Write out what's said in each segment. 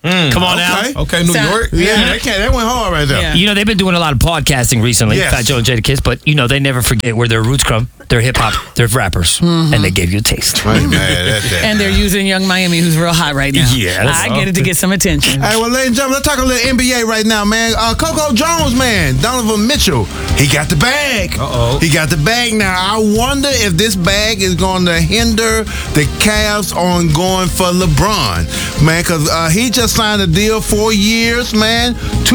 Come on now. Okay, New York. Yeah, that went hard right there. Yeah. You know, they've been doing a lot of podcasting recently, Fat Joe and Jadakiss, but, you know, they never forget where their roots come. They're hip-hop, they're rappers, and they gave you a taste. Right, man, that's that. And they're using Young Miami, who's real hot right now. Yeah. I get it to get some attention. Hey, well, ladies and gentlemen, let's talk a little NBA right now, man. Coco Jones, man. Donovan Mitchell, he got the bag. He got the bag now. I wonder if this bag is going to hinder the Cavs on going for LeBron, man, because he just signed a deal 4 years, man.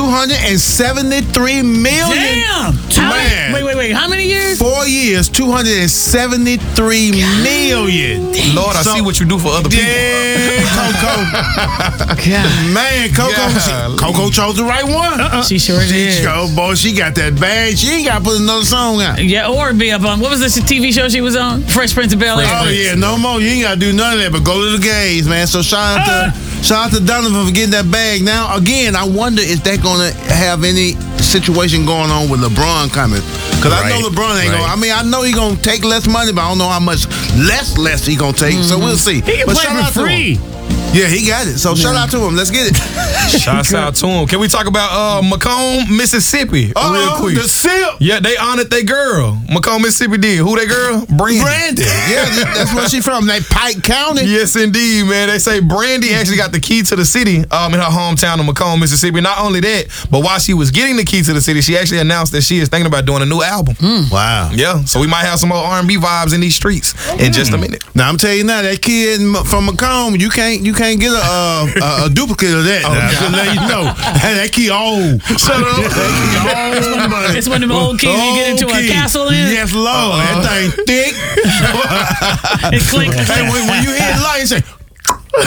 $273 million. Damn! Man. Wait. How many years? 4 years, $273 million. Lord, I see what you do for other people. Yeah, Coco. Man, Coco chose the right one. She sure did. Boy, she got that bag. She ain't got to put another song out. Yeah, or be up on, what was this TV show she was on? Fresh Prince of Bel-Air. Oh, yeah, no more. You ain't got to do none of that, but go to the games, man. So shout out to Donovan for getting that bag. Now, again, I wonder if they're going to have any situation going on with LeBron coming. Because I know LeBron ain't going to. I mean, I know he's going to take less money, but I don't know how much less he's going to take. So we'll see. He can play for free. Yeah, he got it. So shout out to him. Let's get it. Shouts out to him. Can we talk about Macomb, Mississippi, real quick? The SIP. Yeah, they honored their girl. Macomb, Mississippi did. Who they girl? Brandy. Yeah, that's where she from. They Pike County. Yes, indeed, man. They say Brandy actually got the key to the city in her hometown of Macomb, Mississippi. Not only that, but while she was getting the key to the city, she actually announced that she is thinking about doing a new album. Wow. Yeah, so we might have some more R&B vibes in these streets in just a minute. Now, I'm telling you now, that kid from Macomb, you can't get a duplicate of that. I'm just letting you know. That key old. Shut up. It's one of them old keys you get into a castle in. Yes, Lord. That thing thick. It clinks. Hey, when you hear the light, you say, all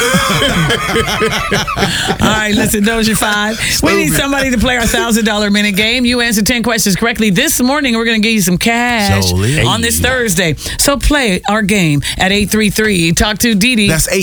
right, listen, Doja 5. We need somebody to play our $1,000 minute game. You answer 10 questions correctly. This morning, we're going to give you some cash on this Thursday. So play our game at 833. Talk to Dee Dee. That's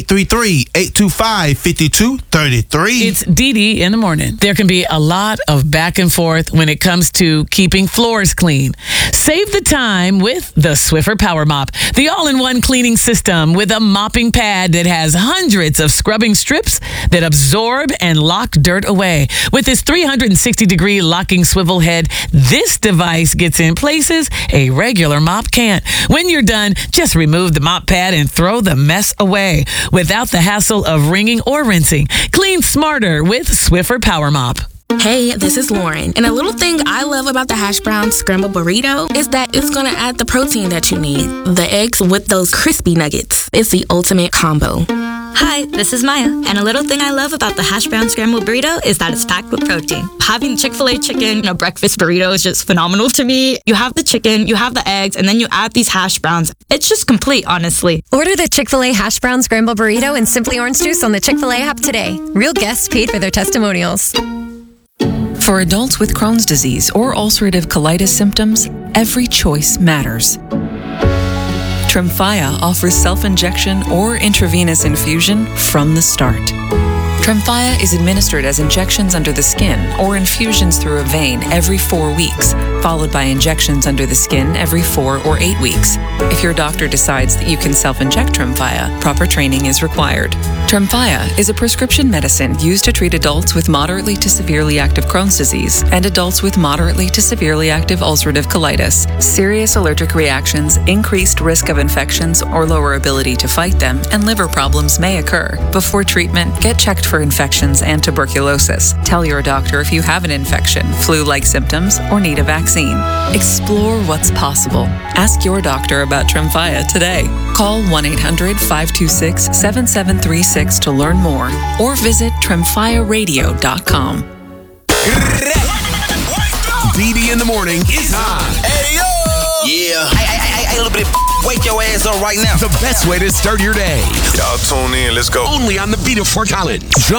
833-825-5233. It's Dee Dee in the morning. There can be a lot of back and forth when it comes to keeping floors clean. Save the time with the Swiffer Power Mop, the all-in-one cleaning system with a mopping pad that has hundreds of scrubbing strips that absorb and lock dirt away. With its 360-degree locking swivel head, this device gets in places a regular mop can't. When you're done, just remove the mop pad and throw the mess away without the hassle of wringing or rinsing. Clean smarter with Swiffer Power Mop. Hey, this is Lauren, and a little thing I love about the hash brown scramble burrito is that it's gonna add the protein that you need. The eggs with those crispy nuggets. It's the ultimate combo. Hi, this is Maya, and a little thing I love about the hash brown scrambled burrito is that it's packed with protein. Having Chick-fil-A chicken in a breakfast burrito is just phenomenal to me. You have the chicken, you have the eggs, and then you add these hash browns. It's just complete, honestly. Order the Chick-fil-A hash brown scrambled burrito and Simply Orange Juice on the Chick-fil-A app today. Real guests paid for their testimonials. For adults with Crohn's disease or ulcerative colitis symptoms, every choice matters. Tremfya offers self-injection or intravenous infusion from the start. Tremfya is administered as injections under the skin or infusions through a vein every 4 weeks, followed by injections under the skin every 4 or 8 weeks. If your doctor decides that you can self-inject Tremfya, proper training is required. Tremfya is a prescription medicine used to treat adults with moderately to severely active Crohn's disease and adults with moderately to severely active ulcerative colitis. Serious allergic reactions, increased risk of infections or lower ability to fight them, and liver problems may occur. Before treatment, get checked for infections and tuberculosis. Tell your doctor if you have an infection, flu-like symptoms, or need a vaccine. Explore what's possible. Ask your doctor about Tremfya today. Call 1-800-526-7736 to learn more or visit tremfyaradio.com. Dee Dee in the morning is on. Hey, yo! Yeah. Hey, little bit. Wake your ass up right now. The best way to start your day. Y'all tune in. Let's go. Only on the Beat of Fort Collins.